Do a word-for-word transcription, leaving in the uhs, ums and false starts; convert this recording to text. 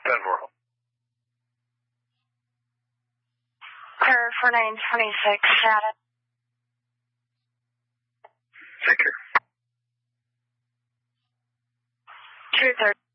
ten four. Clear for nine twenty-six, status. Take care. two thirty.